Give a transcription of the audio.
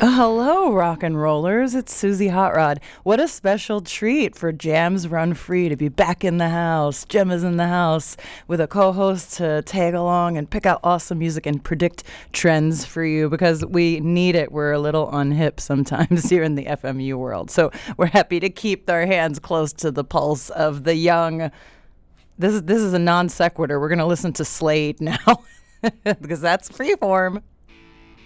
Hello, rock and rollers. It's Susie Hot Rod. What a special treat for Jams Run Free to be back in the house. Gemma's in the house with a co host to tag along and pick out awesome music and predict trends for you because we need it. We're a little unhip sometimes here in the FMU world. So we're happy to keep our hands close to the pulse of the young. This is a non sequitur. We're going to listen to Slade now because that's freeform.